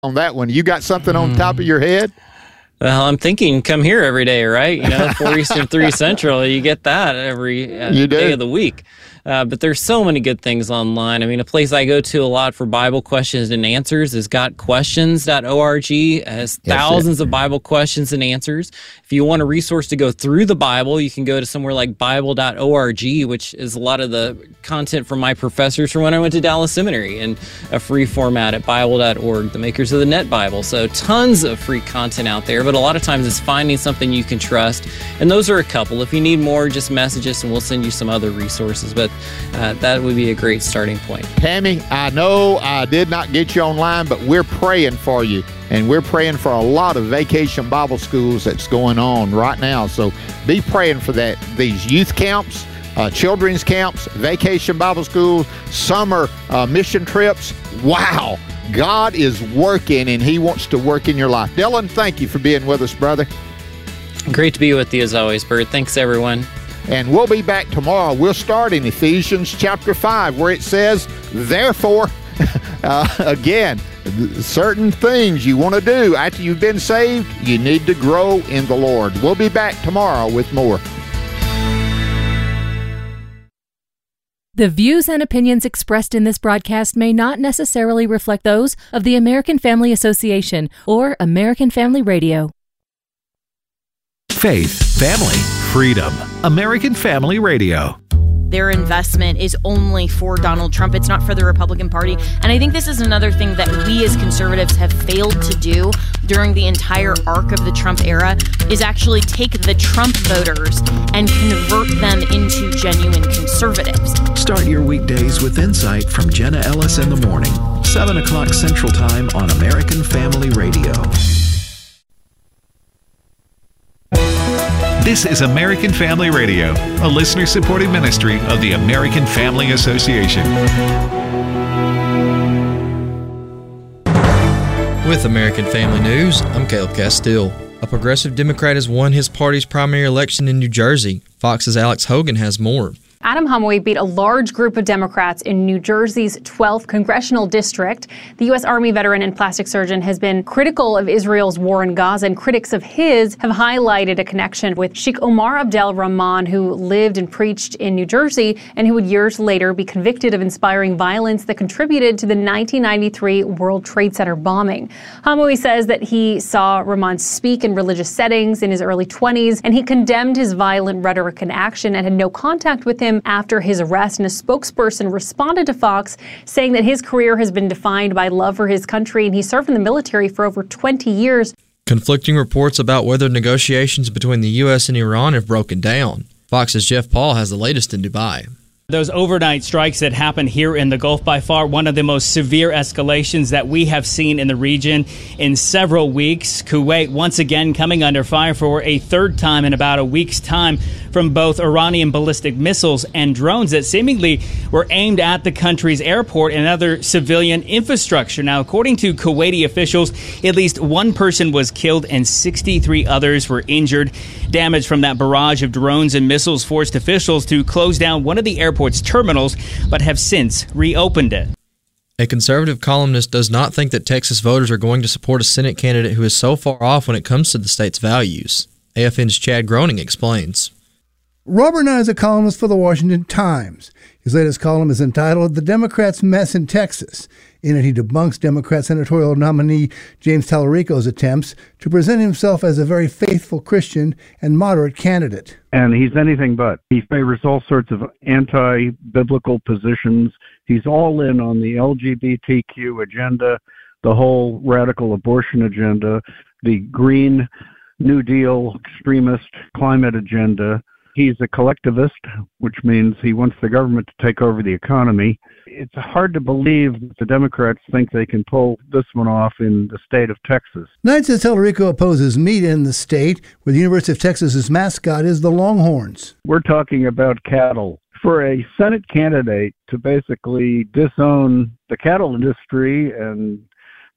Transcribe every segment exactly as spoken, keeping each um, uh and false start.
on that one. You got something on top of your head? Well, I'm thinking come here every day, right? You know, four Eastern, three Central. You get that every uh, you day of the week. Uh, but there's so many good things online. I mean, a place I go to a lot for Bible questions and answers is got questions dot org. It has thousands of Bible questions and answers. If you want a resource to go through the Bible, you can go to somewhere like Bible dot org, which is a lot of the content from my professors from when I went to Dallas Seminary in a free format at Bible dot org, the makers of the Net Bible. So tons of free content out there, but a lot of times it's finding something you can trust. And those are a couple. If you need more, just message us and we'll send you some other resources. But Uh, that would be a great starting point. Tammy, I know I did not get you online, but we're praying for you. And we're praying for a lot of vacation Bible schools that's going on right now. So be praying for that. These youth camps, uh, children's camps, vacation Bible schools, summer uh, mission trips. Wow. God is working, and he wants to work in your life. Dylan, thank you for being with us, brother. Great to be with you as always, Bert. Thanks, everyone. And we'll be back tomorrow. We'll start in Ephesians chapter five, where it says, therefore, uh, again, certain things you want to do after you've been saved, you need to grow in the Lord. We'll be back tomorrow with more. The views and opinions expressed in this broadcast may not necessarily reflect those of the American Family Association or American Family Radio. Faith, family, freedom. American Family Radio. Their investment is only for Donald Trump. It's not for the Republican Party. And I think this is another thing that we as conservatives have failed to do during the entire arc of the Trump era is actually take the Trump voters and convert them into genuine conservatives. Start your weekdays with insight from Jenna Ellis in the morning, seven o'clock Central Time on American Family Radio. This is American Family Radio, a listener-supported ministry of the American Family Association. With American Family News, I'm Caleb Castile. A progressive Democrat has won his party's primary election in New Jersey. Fox's Alex Hogan has more. Adam Homoy beat a large group of Democrats in New Jersey's twelfth congressional district. The U S Army veteran and plastic surgeon has been critical of Israel's war in Gaza, and critics of his have highlighted a connection with Sheikh Omar Abdel Rahman, who lived and preached in New Jersey and who would years later be convicted of inspiring violence that contributed to the nineteen ninety-three World Trade Center bombing. Homoy says that he saw Rahman speak in religious settings in his early twenties, and he condemned his violent rhetoric and action and had no contact with him after his arrest. And a spokesperson responded to Fox saying that his career has been defined by love for his country, and he served in the military for over twenty years. Conflicting reports about whether negotiations between the U S and Iran have broken down. Fox's Jeff Paul has the latest in Dubai. Those overnight strikes that happened here in the Gulf, by far one of the most severe escalations that we have seen in the region in several weeks. Kuwait once again coming under fire for a third time in about a week's time from both Iranian ballistic missiles and drones that seemingly were aimed at the country's airport and other civilian infrastructure. Now, according to Kuwaiti officials, at least one person was killed and sixty-three others were injured. Damage from that barrage of drones and missiles forced officials to close down one of the airports terminals, but have since reopened it. A conservative columnist does not think that Texas voters are going to support a Senate candidate who is so far off when it comes to the state's values. A F N's Chad Groening explains. Robert Nye is a columnist for the Washington Times. His latest column is entitled The Democrats' Mess in Texas. In it, he debunks Democrat senatorial nominee James Tallarico's attempts to present himself as a very faithful Christian and moderate candidate. And he's anything but. He favors all sorts of anti-biblical positions. He's all in on the L G B T Q agenda, the whole radical abortion agenda, the Green New Deal extremist climate agenda. He's a collectivist, which means he wants the government to take over the economy. It's hard to believe that the Democrats think they can pull this one off in the state of Texas. Knight says Tallarico opposes meat in the state, where the University of Texas's mascot is the Longhorns. We're talking about cattle. For a Senate candidate to basically disown the cattle industry and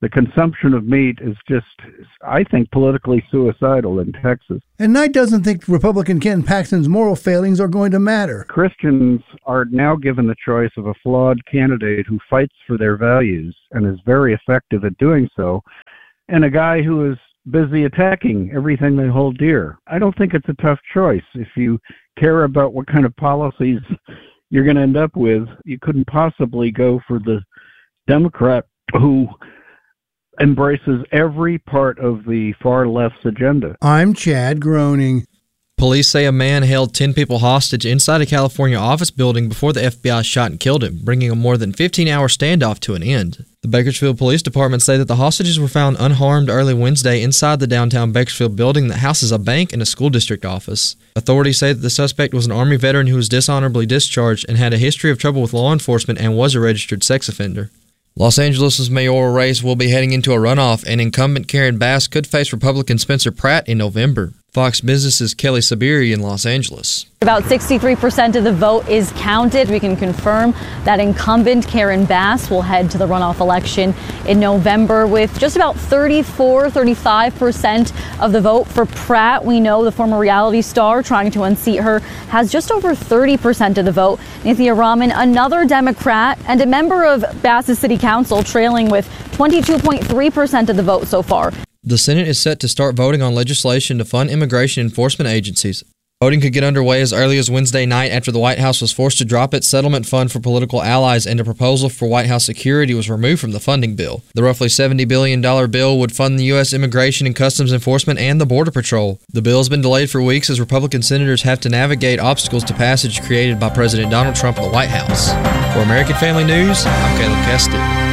The consumption of meat is just, I think, politically suicidal in Texas. And Knight doesn't think Republican Ken Paxton's moral failings are going to matter. Christians are now given the choice of a flawed candidate who fights for their values and is very effective at doing so, and a guy who is busy attacking everything they hold dear. I don't think it's a tough choice. If you care about what kind of policies you're going to end up with, you couldn't possibly go for the Democrat who embraces every part of the far left's agenda. I'm Chad Groening. Police say a man held ten people hostage inside a California office building before the F B I shot and killed him, bringing a more than fifteen-hour standoff to an end. The Bakersfield Police Department say that the hostages were found unharmed early Wednesday inside the downtown Bakersfield building that houses a bank and a school district office. Authorities say that the suspect was an Army veteran who was dishonorably discharged and had a history of trouble with law enforcement and was a registered sex offender. Los Angeles' mayoral race will be heading into a runoff, and incumbent Karen Bass could face Republican Spencer Pratt in November. Fox Business' Kelly Sabiri in Los Angeles. About sixty-three percent of the vote is counted. We can confirm that incumbent Karen Bass will head to the runoff election in November with just about thirty-four, thirty-five percent of the vote. For Pratt, we know the former reality star trying to unseat her has just over thirty percent of the vote. Nithya Raman, another Democrat and a member of Bass's city council, trailing with twenty-two point three percent of the vote so far. The Senate is set to start voting on legislation to fund immigration enforcement agencies. Voting could get underway as early as Wednesday night after the White House was forced to drop its settlement fund for political allies and a proposal for White House security was removed from the funding bill. The roughly seventy billion dollars bill would fund the U S Immigration and Customs Enforcement and the Border Patrol. The bill has been delayed for weeks as Republican senators have to navigate obstacles to passage created by President Donald Trump in the White House. For American Family News, I'm Caleb Keston.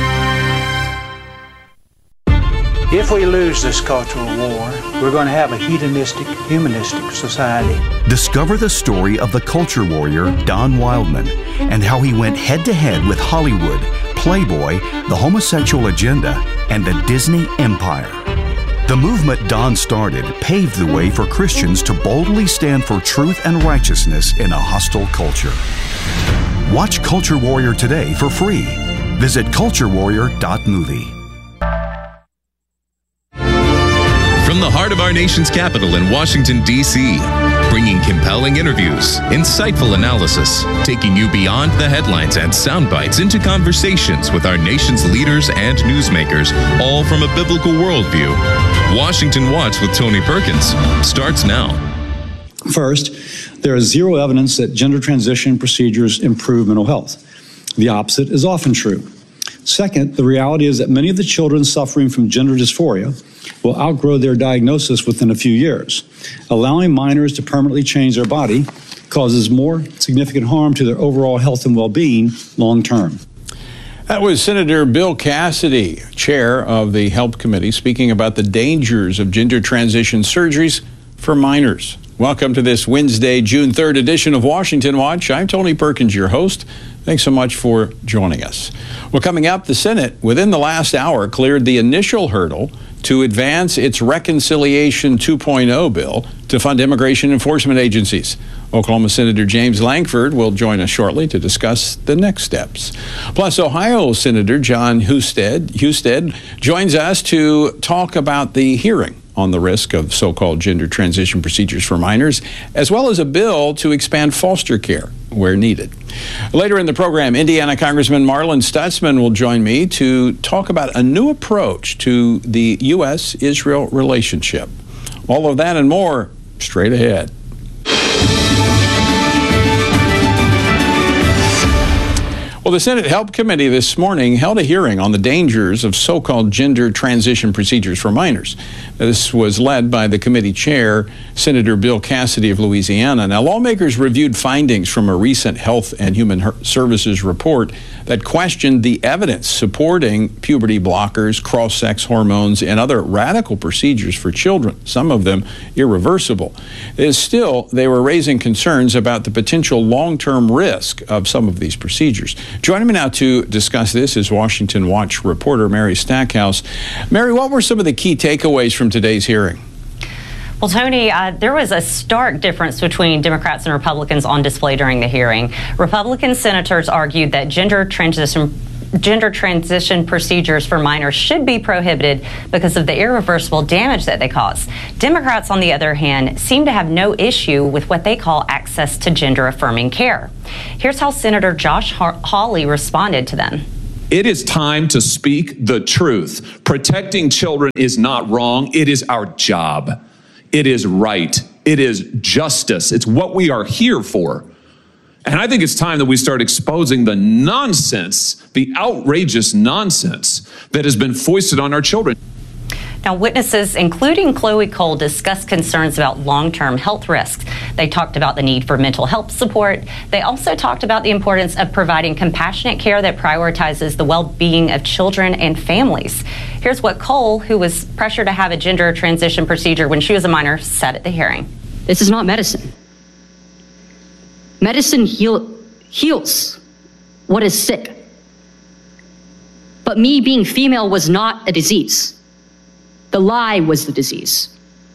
If we lose this cultural war, we're going to have a hedonistic, humanistic society. Discover the story of the culture warrior Don Wildman and how he went head-to-head with Hollywood, Playboy, the homosexual agenda, and the Disney empire. The movement Don started paved the way for Christians to boldly stand for truth and righteousness in a hostile culture. Watch Culture Warrior today for free. Visit culture warrior dot movie. From the heart of our nation's capital in Washington, D C, bringing compelling interviews, insightful analysis, taking you beyond the headlines and sound bites into conversations with our nation's leaders and newsmakers, all from a biblical worldview. Washington Watch with Tony Perkins starts now. First, there is zero evidence that gender transition procedures improve mental health. The opposite is often true. Second, the reality is that many of the children suffering from gender dysphoria will outgrow their diagnosis within a few years. Allowing minors to permanently change their body causes more significant harm to their overall health and well-being long term. That was Senator Bill Cassidy, chair of the Health Committee, speaking about the dangers of gender transition surgeries for minors. Welcome to this Wednesday, June third edition of Washington Watch. I'm Tony Perkins, your host. Thanks so much for joining us. Well, coming up, the Senate, within the last hour, cleared the initial hurdle to advance its Reconciliation two point oh bill to fund immigration enforcement agencies. Oklahoma Senator James Lankford will join us shortly to discuss the next steps. Plus, Ohio Senator Jon Husted, Husted joins us to talk about the hearing on the risk of so-called gender transition procedures for minors, as well as a bill to expand foster care where needed. Later in the program, Indiana Congressman Marlin Stutzman will join me to talk about a new approach to the U S Israel relationship. All of that and more straight ahead. Well, the Senate Health Committee this morning held a hearing on the dangers of so-called gender transition procedures for minors. This was led by the committee chair, Senator Bill Cassidy of Louisiana. Now, lawmakers reviewed findings from a recent Health and Human Services report that questioned the evidence supporting puberty blockers, cross-sex hormones, and other radical procedures for children, some of them irreversible. Still, they were raising concerns about the potential long-term risk of some of these procedures. Joining me now to discuss this is Washington Watch reporter Mary Stackhouse. Mary, what were some of the key takeaways from today's hearing? Well, Tony, uh, there was a stark difference between Democrats and Republicans on display during the hearing. Republican senators argued that gender transition gender transition procedures for minors should be prohibited because of the irreversible damage that they cause. Democrats, on the other hand, seem to have no issue with what they call access to gender-affirming care. Here's how Senator Josh Hawley responded to them. It is time to speak the truth. Protecting children is not wrong. It is our job. It is right. It is justice. It's what we are here for. And I think it's time that we start exposing the nonsense, the outrageous nonsense that has been foisted on our children. Now, witnesses, including Chloe Cole, discussed concerns about long-term health risks. They talked about the need for mental health support. They also talked about the importance of providing compassionate care that prioritizes the well-being of children and families. Here's what Cole, who was pressured to have a gender transition procedure when she was a minor, said at the hearing. This is not medicine. Medicine heal, heals what is sick. But me being female was not a disease. The lie was the disease.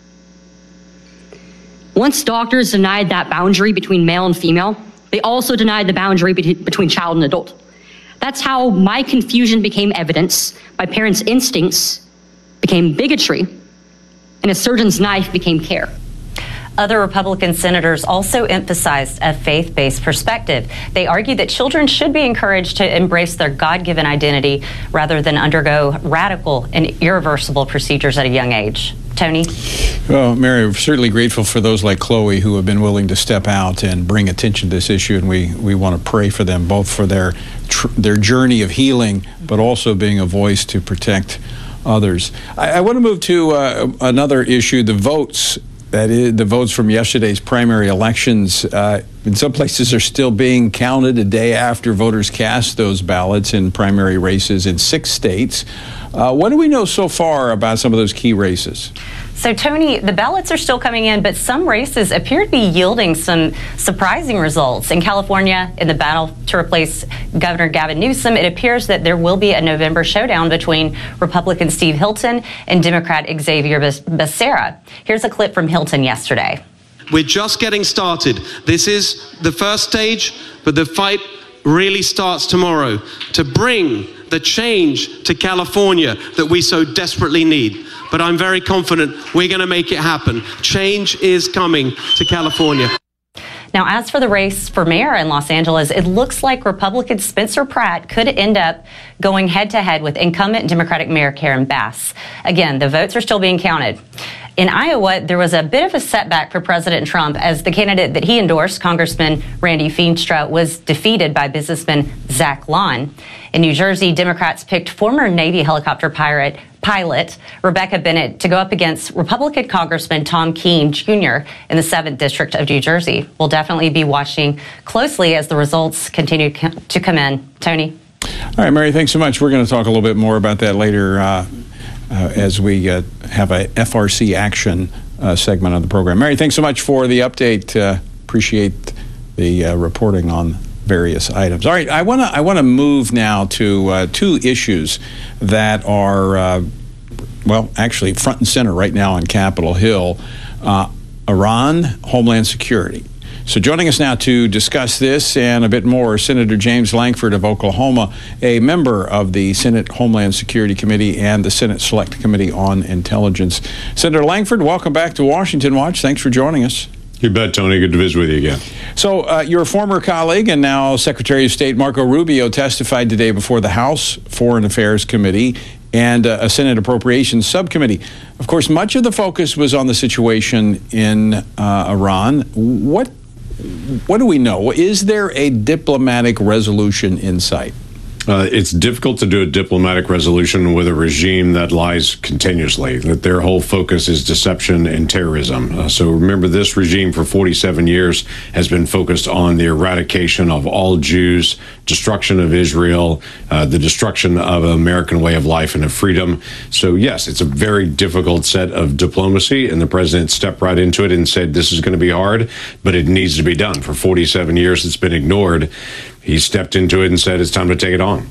Once doctors denied that boundary between male and female, they also denied the boundary be- between child and adult. That's how my confusion became evidence, my parents' instincts became bigotry, and a surgeon's knife became care. Other Republican senators also emphasized a faith-based perspective. They argued that children should be encouraged to embrace their God-given identity rather than undergo radical and irreversible procedures at a young age. Tony? Well, Mary, we're certainly grateful for those like Chloe who have been willing to step out and bring attention to this issue, and we, we want to pray for them, both for their tr- their journey of healing, but also being a voice to protect others. I, I want to move to uh, another issue, the votes. That is, the votes from yesterday's primary elections, uh, in some places are still being counted a day after voters cast those ballots in primary races in six states. Uh, what do we know so far about some of those key races? So, Tony, the ballots are still coming in, but some races appear to be yielding some surprising results. In California, in the battle to replace Governor Gavin Newsom, it appears that there will be a November showdown between Republican Steve Hilton and Democrat Xavier Becerra. Here's a clip from Hilton yesterday. We're just getting started. This is the first stage, but the fight really starts tomorrow to bring the change to California that we so desperately need. But I'm very confident we're going to make it happen. Change is coming to California. Now, as for the race for mayor in Los Angeles, it looks like Republican Spencer Pratt could end up going head-to-head with incumbent Democratic Mayor Karen Bass. Again, the votes are still being counted. In Iowa, there was a bit of a setback for President Trump as the candidate that he endorsed, Congressman Randy Feenstra, was defeated by businessman Zach Lawn. In New Jersey, Democrats picked former Navy helicopter pirate pilot Rebecca Bennett to go up against Republican Congressman Tom Keene Junior in the seventh District of New Jersey. We'll definitely be watching closely as the results continue to come in. Tony? All right, Mary, thanks so much. We're going to talk a little bit more about that later uh, uh, as we uh, have a F R C Action uh, segment on the program. Mary, thanks so much for the update. Uh, appreciate the uh, reporting on various items. All right, I want to I want to move now to uh, two issues that are, uh, well, actually front and center right now on Capitol Hill. Uh, Iran, Homeland Security. So joining us now to discuss this and a bit more, Senator James Lankford of Oklahoma, a member of the Senate Homeland Security Committee and the Senate Select Committee on Intelligence. Senator Lankford, welcome back to Washington Watch. Thanks for joining us. You bet, Tony. Good to visit with you again. So uh, your former colleague and now Secretary of State Marco Rubio testified today before the House Foreign Affairs Committee and uh, a Senate Appropriations Subcommittee. Of course, much of the focus was on the situation in uh, Iran. What what do we know? Is there a diplomatic resolution in sight? Uh, it's difficult to do a diplomatic resolution with a regime that lies continuously, that their whole focus is deception and terrorism. Uh, so remember, this regime for forty-seven years has been focused on the eradication of all Jews, destruction of Israel, uh, the destruction of an American way of life and of freedom. So yes, it's a very difficult set of diplomacy, and the president stepped right into it and said this is going to be hard, but it needs to be done. For forty-seven years, it's been ignored. He stepped into it and said it's time to take it on.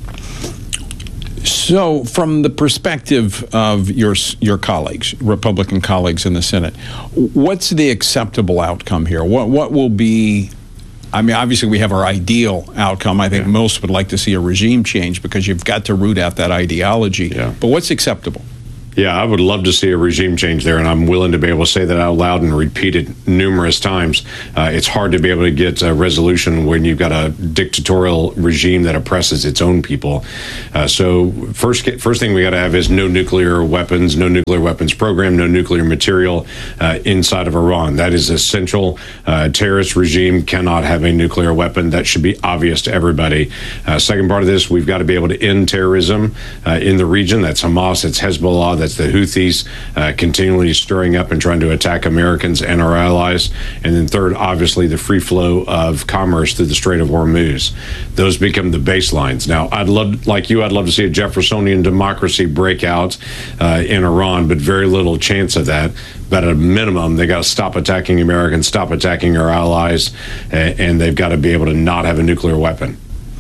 So from the perspective of your your colleagues, Republican colleagues in the Senate, what's the acceptable outcome here? What what will be I mean, obviously we have our ideal outcome. I think yeah. most would like to see a regime change because you've got to root out that ideology. Yeah. But what's acceptable? Yeah, I would love to see a regime change there, and I'm willing to be able to say that out loud and repeat it numerous times. Uh, it's hard to be able to get a resolution when you've got a dictatorial regime that oppresses its own people. Uh, so first first thing we got to have is no nuclear weapons, no nuclear weapons program, no nuclear material uh, inside of Iran. That is essential. Uh, terrorist regime cannot have a nuclear weapon. That should be obvious to everybody. Uh, second part of this, we've got to be able to end terrorism uh, in the region. That's Hamas, it's Hezbollah, that's the Houthis uh, continually stirring up and trying to attack Americans and our allies. And then third, obviously, the free flow of commerce through the Strait of Hormuz. Those become the baselines. Now, I'd love, like you, I'd love to see a Jeffersonian democracy break out uh, in Iran, but very little chance of that. But at a minimum, they got to stop attacking Americans, stop attacking our allies, and, and they've got to be able to not have a nuclear weapon.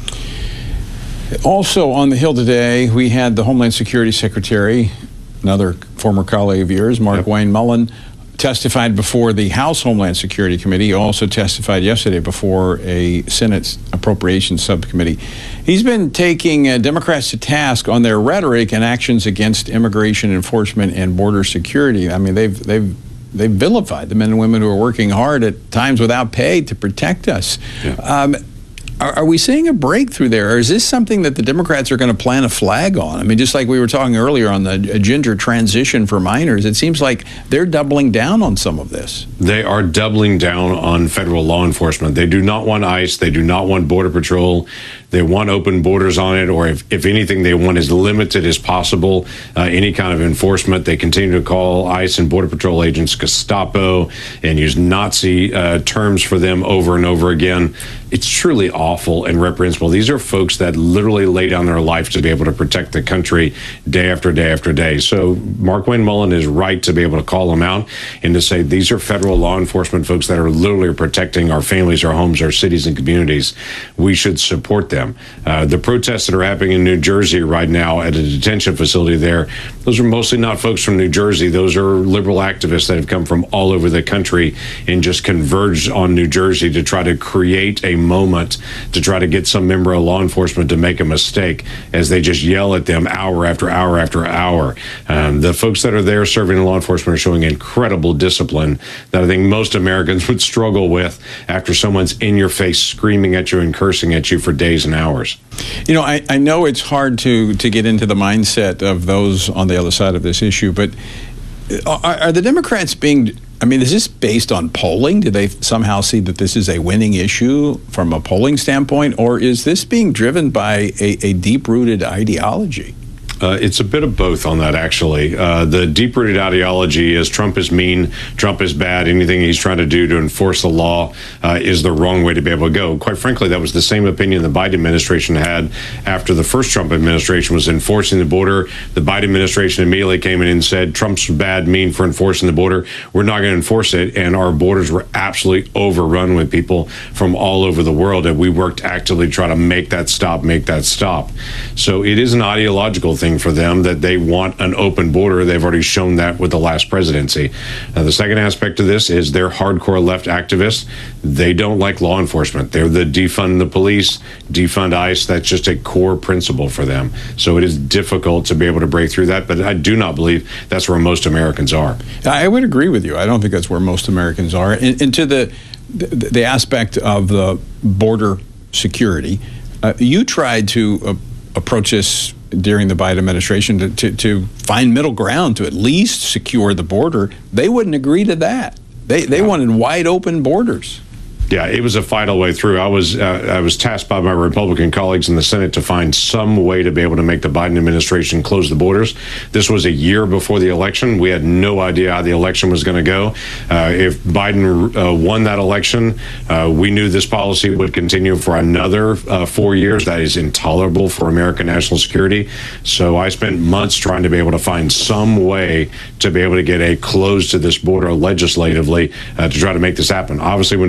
Also on the Hill today, we had the Homeland Security Secretary, another former colleague of yours, Mark yep. Wayne Mullen, testified before the House Homeland Security Committee. He also testified yesterday before a Senate Appropriations Subcommittee. He's been taking uh, Democrats to task on their rhetoric and actions against immigration enforcement and border security. I mean, they've they've they've vilified the men and women who are working hard at times without pay to protect us. Yeah. Um, Are, are we seeing a breakthrough there, or is this something that the Democrats are going to plant a flag on? I mean, just like we were talking earlier on the gender transition for minors, it seems like they're doubling down on some of this. They are doubling down on federal law enforcement. They do not want ICE. They do not want Border Patrol. They want open borders on it, or if, if anything, they want as limited as possible uh, any kind of enforcement. They continue to call ICE and Border Patrol agents Gestapo and use Nazi uh, terms for them over and over again. It's truly awful and reprehensible. These are folks that literally lay down their life to be able to protect the country day after day after day. So Mark Wayne Mullen is right to be able to call them out and to say these are federal law enforcement folks that are literally protecting our families, our homes, our cities, and communities. We should support them. Uh, the protests that are happening in New Jersey right now at a detention facility there, those are mostly not folks from New Jersey. Those are liberal activists that have come from all over the country and just converged on New Jersey to try to create a moment to try to get some member of law enforcement to make a mistake as they just yell at them hour after hour after hour. Um, the folks that are there serving law enforcement are showing incredible discipline that I think most Americans would struggle with after someone's in your face screaming at you and cursing at you for days and hours. You know, I, I know it's hard to, to get into the mindset of those on the other side of this issue, but are, are the Democrats being, I mean, is this based on polling? Do they somehow see that this is a winning issue from a polling standpoint, or is this being driven by a, a deep-rooted ideology? Uh, it's a bit of both on that, actually. Uh, the deep-rooted ideology is Trump is mean, Trump is bad, anything he's trying to do to enforce the law uh, is the wrong way to be able to go. Quite frankly, that was the same opinion the Biden administration had after the first Trump administration was enforcing the border. The Biden administration immediately came in and said, Trump's bad, mean for enforcing the border. We're not going to enforce it. And our borders were absolutely overrun with people from all over the world. And we worked actively to try to make that stop, make that stop. So it is an ideological thing for them that they want an open border. They've already shown that with the last presidency. Now, the second aspect of this is they're hardcore left activists. They don't like law enforcement. They're the defund the police, defund ICE. That's just a core principle for them. So it is difficult to be able to break through that, but I do not believe that's where most Americans are. I would agree with you. I don't think that's where most Americans are. And, and to the, the the aspect of the border security, uh, you tried to uh, approach this during the Biden administration to, to, to find middle ground to at least secure the border. They wouldn't agree to that. They they wanted wide open borders. Yeah, it was a fight all the way through. I was uh, I was tasked by my Republican colleagues in the Senate to find some way to be able to make the Biden administration close the borders. This was a year before the election. We had no idea how the election was going to go. Uh, if Biden uh, won that election, uh, we knew this policy would continue for another uh, four years. That is intolerable for American national security. So I spent months trying to be able to find some way to be able to get a close to this border legislatively uh, to try to make this happen. Obviously, when President Trump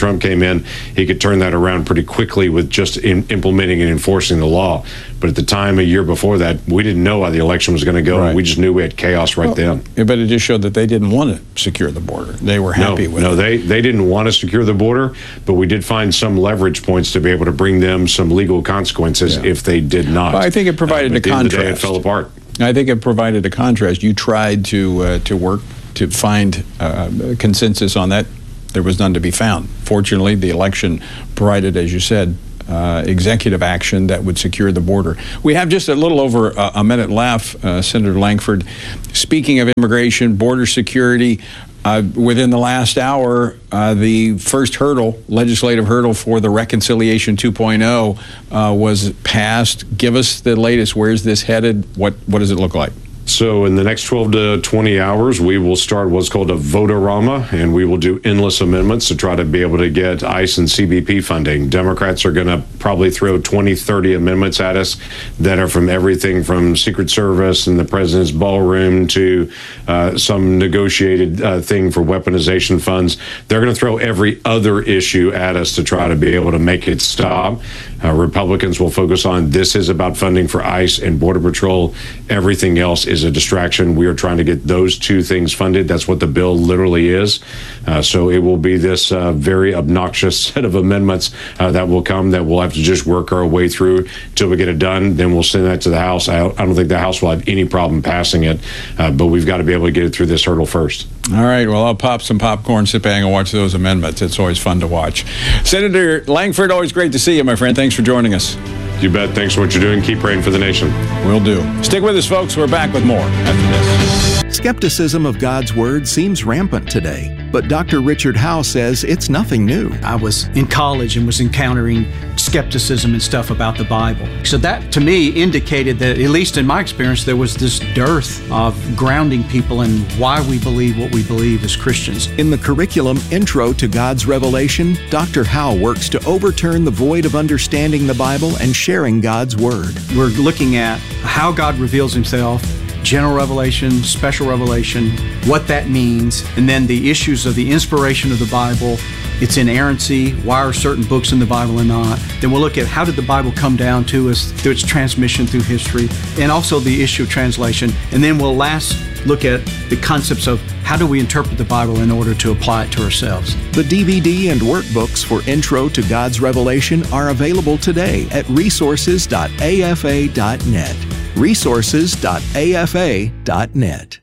Trump came in, he could turn that around pretty quickly with just in implementing and enforcing the law. But at the time, a year before that, we didn't know how the election was going to go. Right. We just knew we had chaos right well, then. Yeah, but it just showed that they didn't want to secure the border. They were happy no, with no, it. No, they, they didn't want to secure the border, but we did find some leverage points to be able to bring them some legal consequences yeah. if they did not. Well, I think it provided uh, a contrast. At the end of the day, it fell apart. I think it provided a contrast. You tried to uh, to work to find uh, a consensus on that. There was none to be found. Fortunately, the election provided, as you said, uh, executive action that would secure the border. We have just a little over a, a minute left, uh, Senator Lankford. Speaking of immigration, border security, uh, within the last hour, uh, the first hurdle, legislative hurdle for the Reconciliation two point oh uh, was passed. Give us the latest. Where's this headed? What, what does it look like? So in the next twelve to twenty hours, we will start what's called a vote-a-rama, and we will do endless amendments to try to be able to get ICE and C B P funding. Democrats are going to probably throw twenty, thirty amendments at us that are from everything from Secret Service and the president's ballroom to uh, some negotiated uh, thing for weaponization funds. They're going to throw every other issue at us to try to be able to make it stop. Uh, Republicans will focus on this is about funding for ICE and Border Patrol. Everything else is a distraction. We are trying to get those two things funded. That's what the bill literally is. Uh, so it will be this uh, very obnoxious set of amendments uh, that will come that we'll have to just work our way through until we get it done. Then we'll send that to the House. I, I don't think the House will have any problem passing it, uh, but we've got to be able to get it through this hurdle first. All right. Well, I'll pop some popcorn, sit back and watch those amendments. It's always fun to watch. Senator Lankford, always great to see you, my friend. Thanks for joining us. You bet. Thanks for what you're doing. Keep praying for the nation. Will do. Stick with us, folks. We're back with more after this. Skepticism of God's Word seems rampant today, but Doctor Richard Howe says it's nothing new. I was in college and was encountering skepticism and stuff about the Bible. So that, to me, indicated that, at least in my experience, there was this dearth of grounding people in why we believe what we believe as Christians. In the curriculum Intro to God's Revelation, Doctor Howe works to overturn the void of understanding the Bible and sharing God's Word. We're looking at how God reveals Himself, general revelation, special revelation, what that means, and then the issues of the inspiration of the Bible, its inerrancy, why are certain books in the Bible or not. Then we'll look at how did the Bible come down to us through its transmission through history, and also the issue of translation. And then we'll last look at the concepts of how do we interpret the Bible in order to apply it to ourselves. The D V D and workbooks for Intro to God's Revelation are available today at resources dot a f a dot net. resources dot a f a dot net.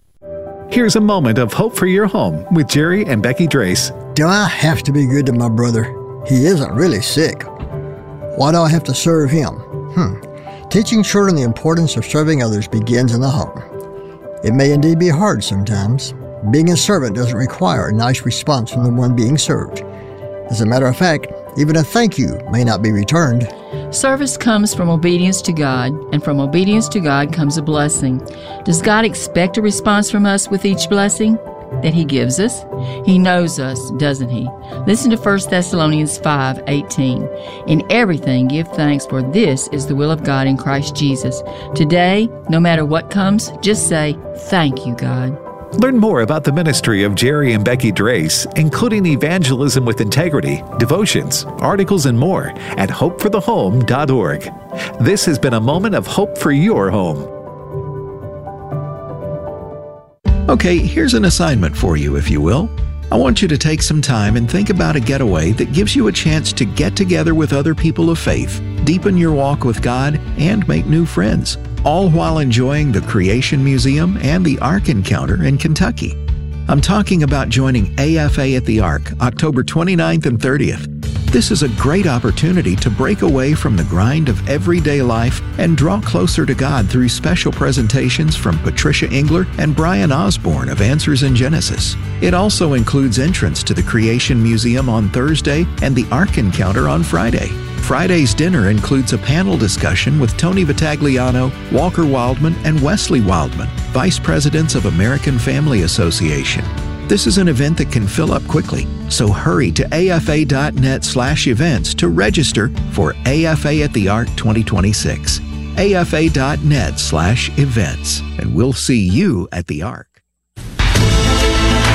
Here's a moment of hope for your home with Jerry and Becky Drace. Do I have to be good to my brother? He isn't really sick. Why do I have to serve him? Hmm. Teaching children the importance of serving others begins in the home. It may indeed be hard sometimes. Being a servant doesn't require a nice response from the one being served. As a matter of fact, even a thank you may not be returned. Service comes from obedience to God, and from obedience to God comes a blessing. Does God expect a response from us with each blessing that He gives us? He knows us, doesn't He? Listen to First Thessalonians five eighteen. In everything give thanks, for this is the will of God in Christ Jesus. Today, no matter what comes, just say, thank you, God. Learn more about the ministry of Jerry and Becky Drace, including evangelism with integrity, devotions, articles, and more at hope for the home dot org. This has been a moment of hope for your home. Okay, here's an assignment for you, if you will. I want you to take some time and think about a getaway that gives you a chance to get together with other people of faith, deepen your walk with God, and make new friends, all while enjoying the Creation Museum and the Ark Encounter in Kentucky. I'm talking about joining A F A at the Ark, October twenty-ninth and thirtieth. This is a great opportunity to break away from the grind of everyday life and draw closer to God through special presentations from Patricia Engler and Brian Osborne of Answers in Genesis. It also includes entrance to the Creation Museum on Thursday and the Ark Encounter on Friday. Friday's dinner includes a panel discussion with Tony Vitagliano, Walker Wildman, and Wesley Wildman, Vice Presidents of American Family Association. This is an event that can fill up quickly, so hurry to A F A dot net slash events to register for A F A at the Ark twenty twenty-six. A F A dot net slash events, and we'll see you at the Ark.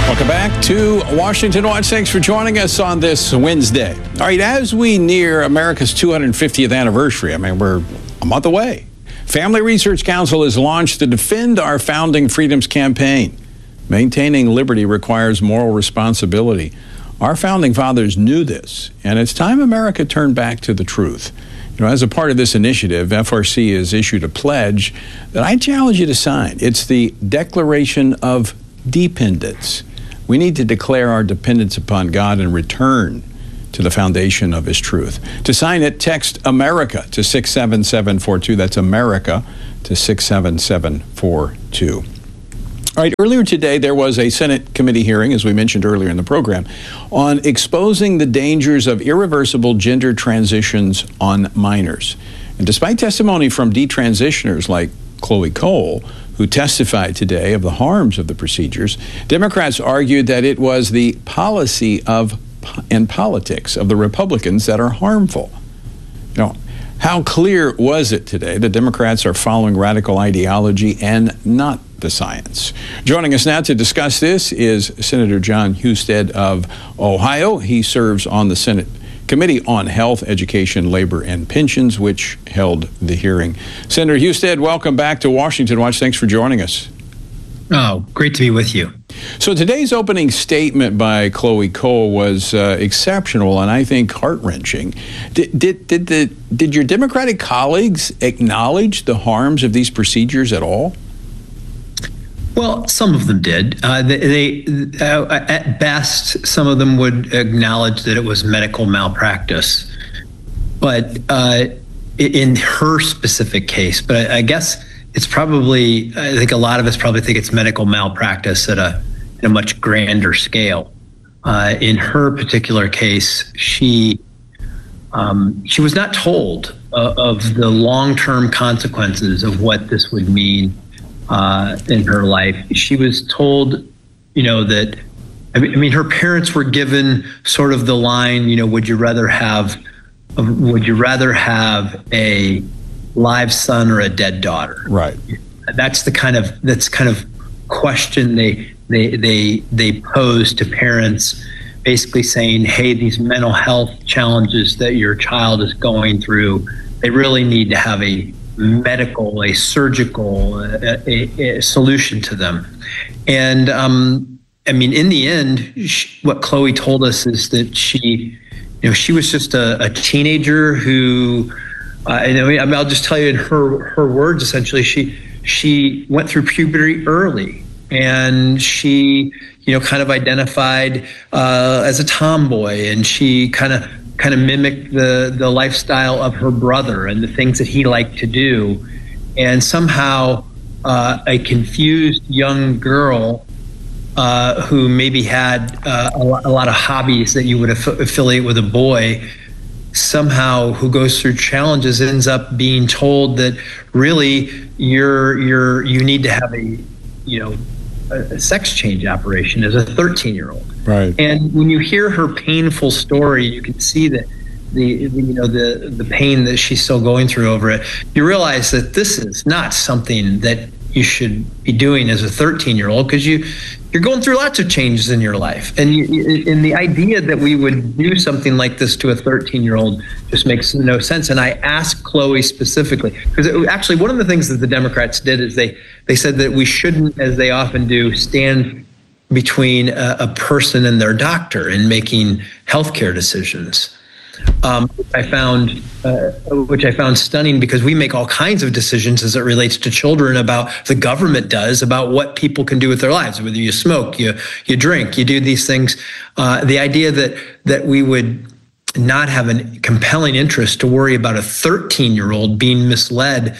Welcome back to Washington Watch. Thanks for joining us on this Wednesday. All right, as we near America's two hundred fiftieth anniversary, I mean, we're a month away. Family Research Council has launched the Defend Our Founding Freedoms campaign. Maintaining liberty requires moral responsibility. Our founding fathers knew this, and it's time America turned back to the truth. You know, as a part of this initiative, F R C has issued a pledge that I challenge you to sign. It's the Declaration of Dependence. We need to declare our dependence upon God and return to the foundation of His truth. To sign it, text America to six seven seven four two. That's America to six seven seven four two. All right, earlier today there was a Senate committee hearing, as we mentioned earlier in the program, on exposing the dangers of irreversible gender transitions on minors. And despite testimony from detransitioners like Chloe Cole, who testified today of the harms of the procedures, Democrats argued that it was the policy of and politics of the Republicans that are harmful. You know, how clear was it today that Democrats are following radical ideology and not the science? Joining us now to discuss this is Senator Jon Husted of Ohio. He serves on the Senate Committee on Health, Education, Labor, and Pensions, which held the hearing. Senator Husted, welcome back to Washington Watch. Thanks for joining us. Oh, great to be with you. So today's opening statement by Chloe Cole was uh, exceptional and I think heart-wrenching. Did, did, did, the, did your Democratic colleagues acknowledge the harms of these procedures at all? Well, some of them did. Uh, they, they uh, at best, some of them would acknowledge that it was medical malpractice. But uh, in her specific case, but I, I guess it's probably, I think a lot of us probably think it's medical malpractice at a, at a much grander scale. Uh, in her particular case, she um, she was not told uh, of the long-term consequences of what this would mean Uh, in her life. She was told, you know, that, I mean, I mean, her parents were given sort of the line, you know, would you rather have, would you rather have a live son or a dead daughter? Right. That's the kind of, that's kind of question they, they, they, they pose to parents, basically saying, hey, these mental health challenges that your child is going through, they really need to have a medical, a surgical a, a, a solution to them. And um, I mean, in the end, she, what Chloe told us is that she, you know, she was just a, a teenager who, uh, and I mean, I mean, I'll just tell you in her her words, essentially, she she went through puberty early, and she, you know, kind of identified uh, as a tomboy, and she kind of kind of mimicked the the lifestyle of her brother and the things that he liked to do. And somehow uh, a confused young girl uh, who maybe had uh, a, lo- a lot of hobbies that you would aff- affiliate with a boy, somehow who goes through challenges ends up being told that really you're you're you need to have a, you know, a, a sex change operation as a thirteen year old. Right. And when you hear her painful story, you can see that the, the you know the the pain that she's still going through over it. You realize that this is not something that you should be doing as a thirteen year old, because you you're going through lots of changes in your life, and you, and the idea that we would do something like this to a thirteen year old just makes no sense. And I asked Chloe specifically, because actually one of the things that the Democrats did is they they said that we shouldn't, as they often do, stand between a, a person and their doctor in making healthcare decisions. Um, I found, uh, which I found stunning, because we make all kinds of decisions as it relates to children about the government does about what people can do with their lives. Whether you smoke, you you drink, you do these things. Uh, the idea that that we would not have a compelling interest to worry about a thirteen year old being misled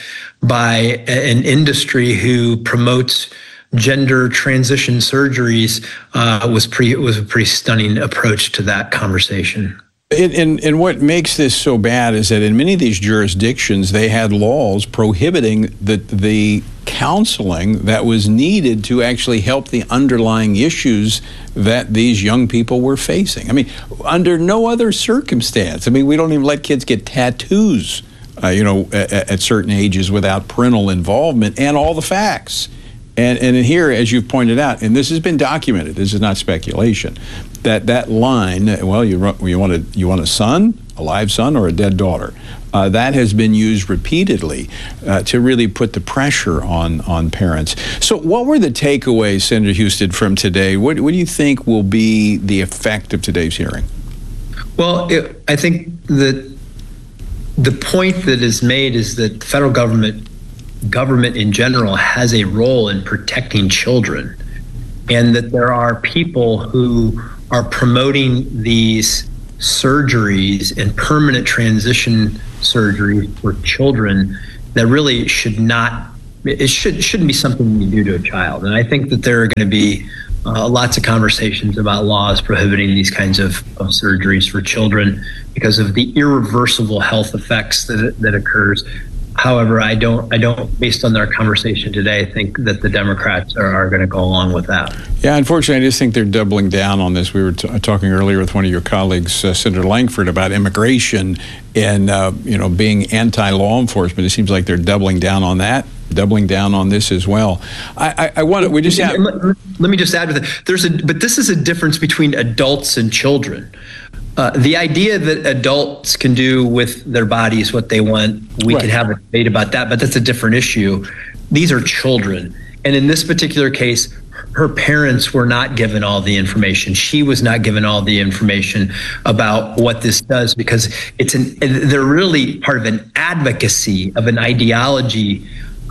by an industry who promotes gender transition surgeries uh, was pretty was a pretty stunning approach to that conversation. And, and, and what makes this so bad is that in many of these jurisdictions, they had laws prohibiting the, the counseling that was needed to actually help the underlying issues that these young people were facing. I mean, under no other circumstance. I mean, we don't even let kids get tattoos, uh, you know, at, at certain ages without parental involvement and all the facts. And, and here, as you've pointed out, and this has been documented, this is not speculation, that that line, well, you, you, want, a, you want a son, a live son, or a dead daughter, uh, that has been used repeatedly uh, to really put the pressure on, on parents. So what were the takeaways, Senator Husted, from today? What, what do you think will be the effect of today's hearing? Well, it, I think that the point that is made is that the federal government government in general has a role in protecting children, and that there are people who are promoting these surgeries and permanent transition surgery for children that really should not, it should, shouldn't be something you do to a child. And I think that there are going to be uh, lots of conversations about laws prohibiting these kinds of, of surgeries for children because of the irreversible health effects that that occurs. However, I don't, I don't, based on our conversation today, think that the Democrats are, are going to go along with that. Yeah, unfortunately, I just think they're doubling down on this. We were t- talking earlier with one of your colleagues, uh, Senator Langford, about immigration and, uh, you know, being anti-law enforcement. It seems like they're doubling down on that, doubling down on this as well. I, I, I want to, we just have... Let, let me just add with it. There's a, but this is a difference between adults and children. Uh, the idea that adults can do with their bodies what they want, we right. can have a debate about that, but that's a different issue. These are children. And in this particular case, her parents were not given all the information. She was not given all the information about what this does, because it's an, they're really part of an advocacy of an ideology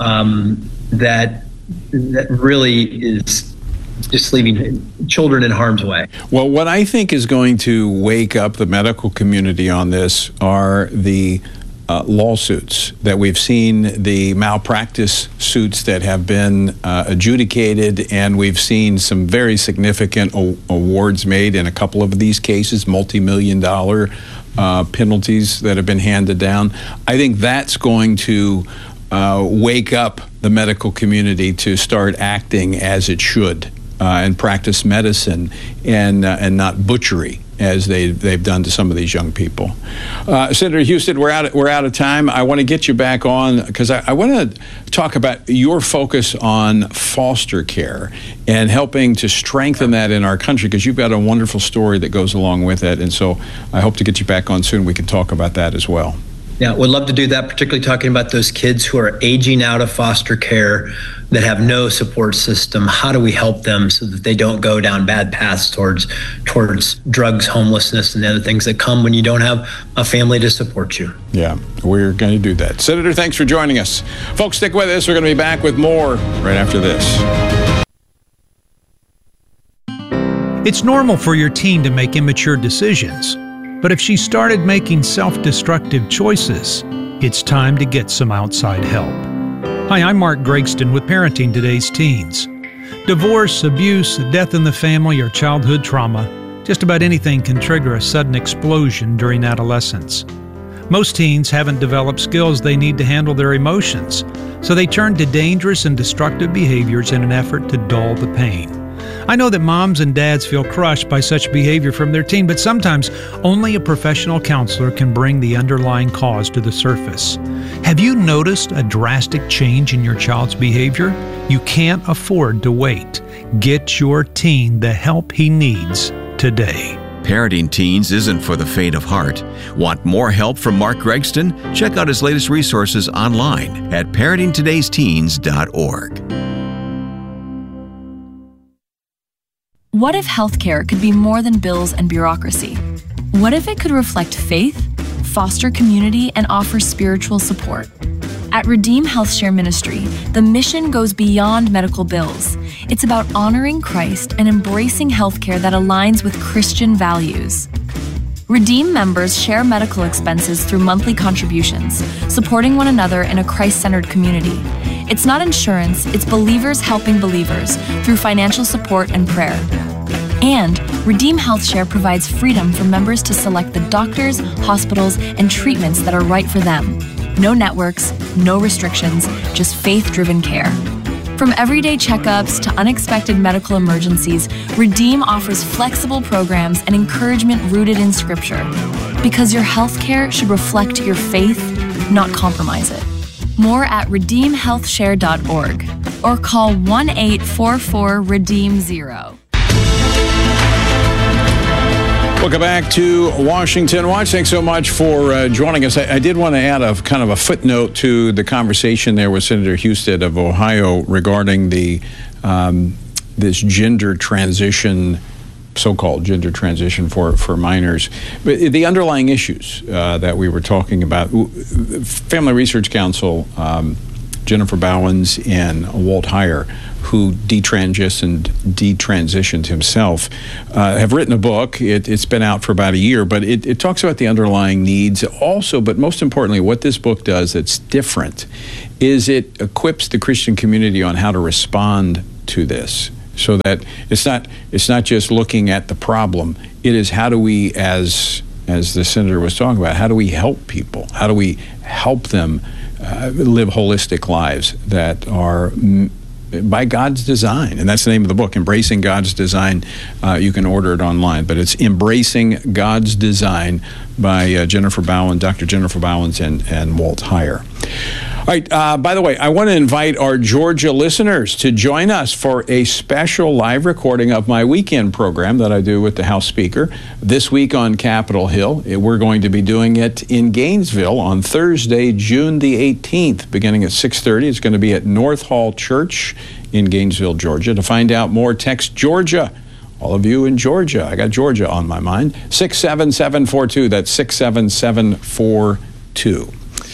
um, that that really is just leaving children in harm's way. Well, what I think is going to wake up the medical community on this are the uh, lawsuits that we've seen, the malpractice suits that have been uh, adjudicated, and we've seen some very significant o- awards made in a couple of these cases, multi-million dollar uh, penalties that have been handed down. I think that's going to uh, wake up the medical community to start acting as it should. Uh, and practice medicine and uh, and not butchery as they they've done to some of these young people. Uh, Senator Husted, we're out we're out of time. I want to get you back on because I, I want to talk about your focus on foster care and helping to strengthen that in our country, because you've got a wonderful story that goes along with it. And so I hope to get you back on soon. We can talk about that as well. Yeah, would love to do that, particularly talking about those kids who are aging out of foster care that have no support system. How do we help them so that they don't go down bad paths towards towards drugs, homelessness, and the other things that come when you don't have a family to support you? Yeah, we're going to do that. Senator, thanks for joining us. Folks, stick with us. We're going to be back with more right after this. It's normal for your teen to make immature decisions. But if she started making self-destructive choices, it's time to get some outside help. Hi, I'm Mark Gregston with Parenting Today's Teens. Divorce, abuse, death in the family, or childhood trauma, just about anything can trigger a sudden explosion during adolescence. Most teens haven't developed skills they need to handle their emotions, so they turn to dangerous and destructive behaviors in an effort to dull the pain. I know that moms and dads feel crushed by such behavior from their teen, but sometimes only a professional counselor can bring the underlying cause to the surface. Have you noticed a drastic change in your child's behavior? You can't afford to wait. Get your teen the help he needs today. Parenting Teens isn't for the faint of heart. Want more help from Mark Gregston? Check out his latest resources online at parenting todays teens dot org. What if healthcare could be more than bills and bureaucracy? What if it could reflect faith, foster community, and offer spiritual support? At Redeem HealthShare Ministry, the mission goes beyond medical bills. It's about honoring Christ and embracing healthcare that aligns with Christian values. Redeem members share medical expenses through monthly contributions, supporting one another in a Christ-centered community. It's not insurance, it's believers helping believers through financial support and prayer. And Redeem HealthShare provides freedom for members to select the doctors, hospitals, and treatments that are right for them. No networks, no restrictions, just faith-driven care. From everyday checkups to unexpected medical emergencies, Redeem offers flexible programs and encouragement rooted in Scripture. Because your health care should reflect your faith, not compromise it. More at redeem health share dot org. or call one eight four four redeem zero. Welcome back to Washington Watch. Thanks so much for uh, joining us. I, I did want to add a kind of a footnote to the conversation there with Senator Husted of Ohio regarding the um, this gender transition, so-called gender transition for, for minors. But the underlying issues uh, that we were talking about, Family Research Council, um, Jennifer Bowens and Walt Heyer, who detransitioned, detransitioned himself, uh, have written a book. It, it's been out for about a year, but it, it talks about the underlying needs also, but most importantly, what this book does that's different is it equips the Christian community on how to respond to this, so that it's not it's not just looking at the problem. It is how do we, as as the senator was talking about, how do we help people? How do we help them uh, live holistic lives that are m- by God's design? And that's the name of the book, Embracing God's Design. Uh, you can order it online, but it's Embracing God's Design by uh, Jennifer Bowens, Doctor Jennifer Bowens and, and Walt Heyer. All right, uh, by the way, I want to invite our Georgia listeners to join us for a special live recording of my weekend program that I do with the House Speaker this week on Capitol Hill. We're going to be doing it in Gainesville on Thursday, June the eighteenth, beginning at six thirty. It's going to be at North Hall Church in Gainesville, Georgia. To find out more, text Georgia. All of you in Georgia, I got Georgia on my mind, six seven seven four two. That's six seven seven four two.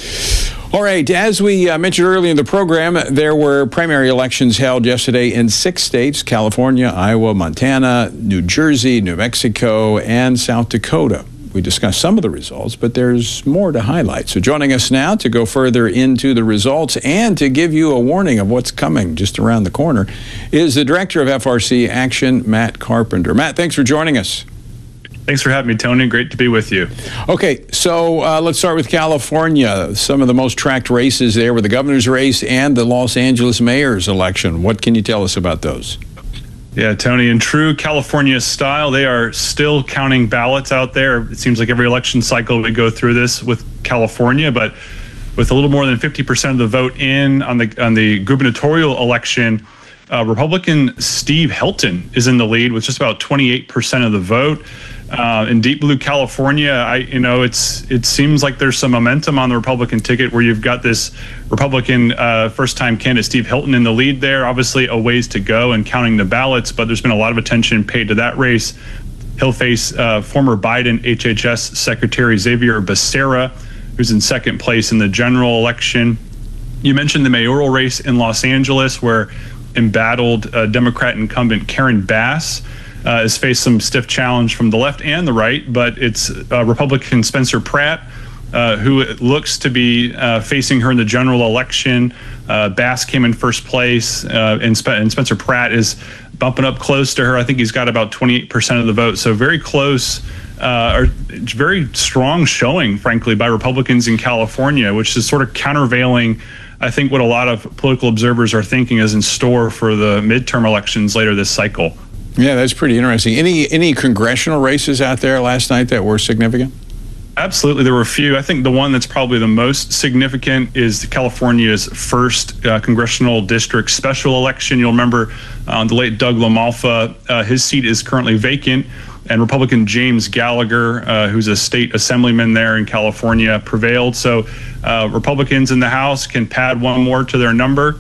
All right, as we uh, mentioned earlier in the program, there were primary elections held yesterday in six states: California, Iowa, Montana, New Jersey, New Mexico, and South Dakota. We discussed some of the results, but there's more to highlight. So joining us now to go further into the results and to give you a warning of what's coming just around the corner is the Director of F R C Action, Matt Carpenter. Matt, thanks for joining us. Thanks for having me, Tony. Great to be with you. Okay, so uh, let's start with California. Some of the most tracked races there were the governor's race and the Los Angeles mayor's election. What can you tell us about those? Yeah, Tony, in true California style, they are still counting ballots out there. It seems like every election cycle we go through this with California, but with a little more than fifty percent of the vote in on the on the gubernatorial election, uh, Republican Steve Helton is in the lead with just about twenty-eight percent of the vote. Uh, in deep blue California, I you know it's it seems like there's some momentum on the Republican ticket where you've got this Republican uh, first-time candidate Steve Helton in the lead there. Obviously, a ways to go in counting the ballots, but there's been a lot of attention paid to that race. He'll face uh, former Biden H H S Secretary Xavier Becerra, who's in second place in the general election. You mentioned the mayoral race in Los Angeles, where embattled uh, Democrat incumbent Karen Bass Uh, has faced some stiff challenge from the left and the right, but it's uh, Republican Spencer Pratt, uh, who looks to be uh, facing her in the general election. Uh, Bass came in first place, uh, and, Sp- and Spencer Pratt is bumping up close to her. I think he's got about twenty-eight percent of the vote, so very close, uh, or very strong showing, frankly, by Republicans in California, which is sort of countervailing, I think, what a lot of political observers are thinking is in store for the midterm elections later this cycle. Yeah, that's pretty interesting. Any any congressional races out there last night that were significant? Absolutely, there were a few. I think the one that's probably the most significant is California's first uh, congressional district special election. You'll remember uh, the late Doug LaMalfa, uh, his seat is currently vacant, and Republican James Gallagher, uh, who's a state assemblyman there in California, prevailed. So uh, Republicans in the House can pad one more to their number.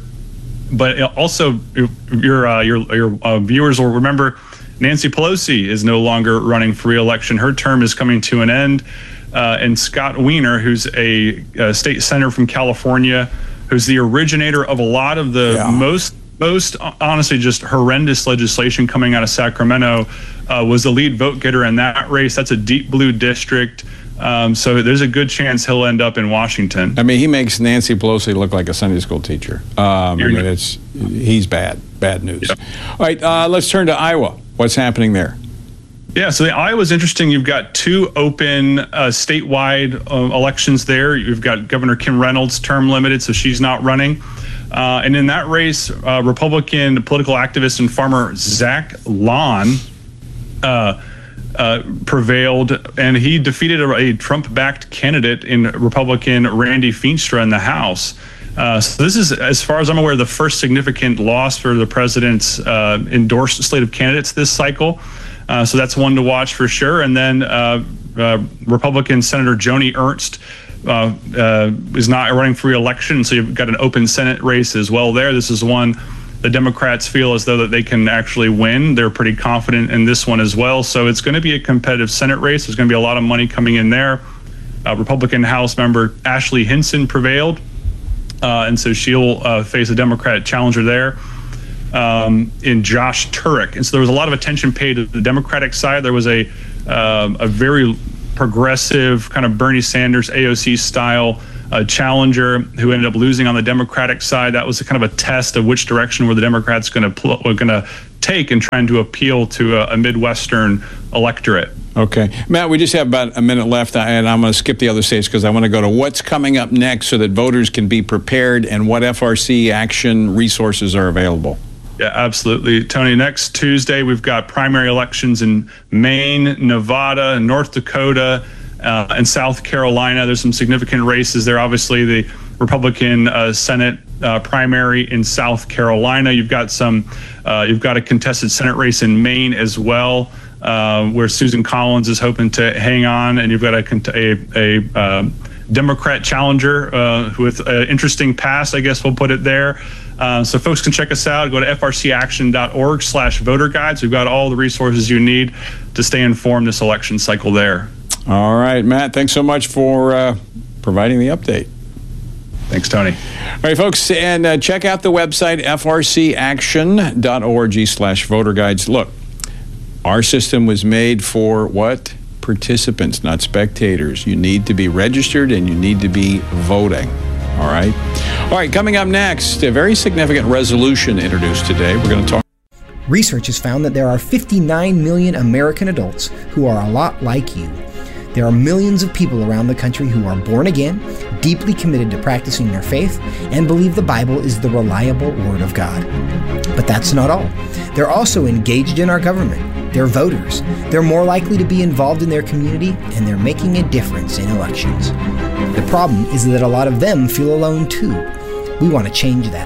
But also, your uh, your your uh, viewers will remember Nancy Pelosi is no longer running for re-election. Her term is coming to an end, uh, and Scott Wiener, who's a, a state senator from California, who's the originator of a lot of the yeah. most most honestly just horrendous legislation coming out of Sacramento, uh, was the lead vote getter in that race. That's a deep blue district. Um, so there's a good chance he'll end up in Washington. I mean, he makes Nancy Pelosi look like a Sunday school teacher. Um, I mean, it's he's bad, bad news. Yep. All right, uh, let's turn to Iowa. What's happening there? Yeah, so the Iowa's interesting. You've got two open uh, statewide uh, elections there. You've got Governor Kim Reynolds, term limited, so she's not running. Uh, and in that race, uh, Republican political activist and farmer Zach Lahn uh, Uh, prevailed, and he defeated a, a Trump-backed candidate in Republican Randy Feenstra in the House. Uh, so this is, as far as I'm aware, the first significant loss for the president's uh, endorsed slate of candidates this cycle. Uh, so that's one to watch for sure. And then uh, uh, Republican Senator Joni Ernst uh, uh, is not running for re-election, so you've got an open Senate race as well there. This is one the Democrats feel as though that they can actually win. They're pretty confident in this one as well. So it's going to be a competitive Senate race. There's going to be a lot of money coming in there. Uh, Republican House member Ashley Hinson prevailed, uh, and so she'll uh, face a Democrat challenger there um, in Josh Turek. And so there was a lot of attention paid to the Democratic side. There was a uh, a very progressive kind of Bernie Sanders A O C style uh, challenger who ended up losing on the Democratic side. That was a kind of a test of which direction were the Democrats going to pl- were going to take in trying to appeal to a, a Midwestern electorate. Okay. Matt, we just have about a minute left, and I'm going to skip the other states because I want to go to what's coming up next so that voters can be prepared and what F R C action resources are available. Yeah, absolutely. Tony, next Tuesday, we've got primary elections in Maine, Nevada, North Dakota, uh, and South Carolina. There's some significant races there. Obviously, the Republican uh, Senate uh, primary in South Carolina. You've got some, uh, you've got a contested Senate race in Maine as well, uh, where Susan Collins is hoping to hang on, and you've got a a, a uh, Democrat challenger uh, with an interesting past, I guess we'll put it there. Uh, so folks can check us out. Go to f r c action dot org slash voter guides. We've got all the resources you need to stay informed this election cycle there. All right, Matt, thanks so much for uh, providing the update. Thanks, Tony. All right, folks, and uh, check out the website, f r c action dot org slash voter guides. Look, our system was made for what? Participants, not spectators. You need to be registered and you need to be voting. All right. All right, coming up next, a very significant resolution introduced today. We're going to talk. Research has found that there are fifty-nine million American adults who are a lot like you. There are millions of people around the country who are born again, deeply committed to practicing their faith, and believe the Bible is the reliable Word of God. But that's not all. They're also engaged in our government. They're voters. They're more likely to be involved in their community, and they're making a difference in elections. The problem is that a lot of them feel alone too. We want to change that.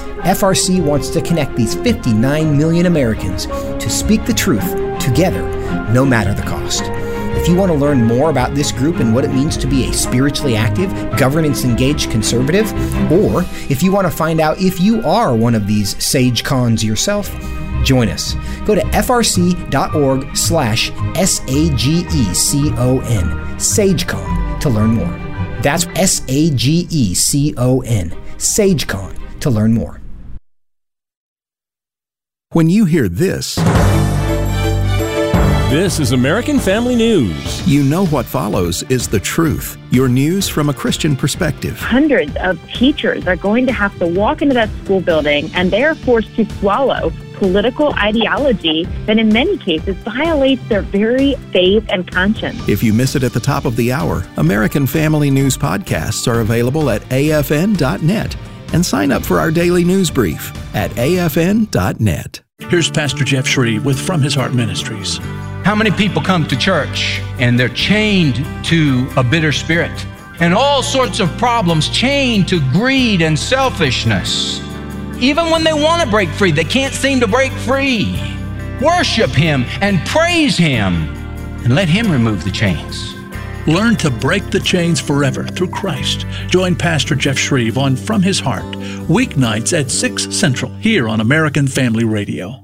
F R C wants to connect these fifty-nine million Americans to speak the truth together, no matter the cost. If you want to learn more about this group and what it means to be a spiritually active, governance-engaged conservative, or if you want to find out if you are one of these sage cons yourself, join us. Go to f r c dot org slash S A G E C O N, SageCon, to learn more. That's S A G E C O N, SageCon, to learn more. When you hear this, this is American Family News. You know what follows is the truth. Your news from a Christian perspective. Hundreds of teachers are going to have to walk into that school building, and they are forced to swallow political ideology that in many cases violates their very faith and conscience. If you miss it at the top of the hour, American Family News podcasts are available at A F N dot net. And sign up for our daily news brief at A F N dot net. Here's Pastor Jeff Shreve with From His Heart Ministries. How many people come to church and they're chained to a bitter spirit and all sorts of problems, chained to greed and selfishness? Even when they want to break free, they can't seem to break free. Worship Him and praise Him and let Him remove the chains. Learn to break the chains forever through Christ. Join Pastor Jeff Shreve on From His Heart, weeknights at six Central, here on American Family Radio.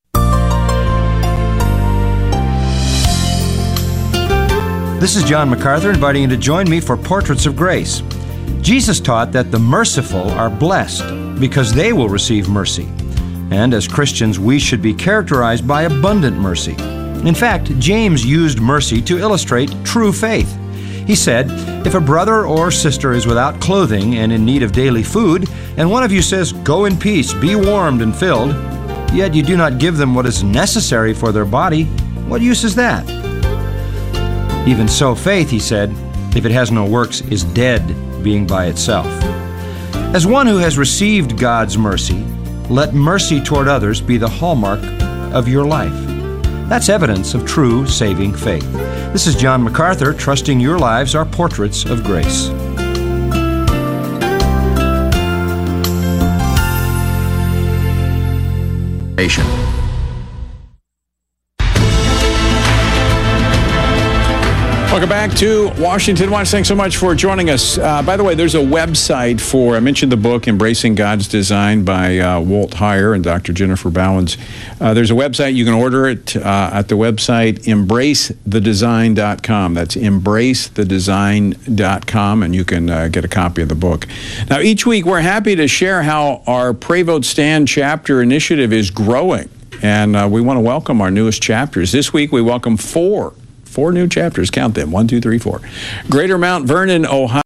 This is John MacArthur inviting you to join me for Portraits of Grace. Jesus taught that the merciful are blessed because they will receive mercy. And as Christians, we should be characterized by abundant mercy. In fact, James used mercy to illustrate true faith. He said, "If a brother or sister is without clothing and in need of daily food, and one of you says, 'Go in peace, be warmed and filled,' yet you do not give them what is necessary for their body, what use is that? Even so, faith," he said, "if it has no works, is dead, being by itself." As one who has received God's mercy, let mercy toward others be the hallmark of your life. That's evidence of true saving faith. This is John MacArthur, trusting your lives are portraits of grace. Welcome back to Washington Watch. Thanks so much for joining us. Uh, by the way, there's a website for, I mentioned the book, Embracing God's Design by uh, Walt Heyer and Doctor Jennifer Bowens. Uh, there's a website. You can order it uh, at the website embrace the design dot com. That's embrace the design dot com, and you can uh, get a copy of the book. Now, each week, we're happy to share how our Pray Vote Stand chapter initiative is growing, and uh, we want to welcome our newest chapters. This week, we welcome four Four new chapters. Count them. One, two, three, four. Greater Mount Vernon, Ohio.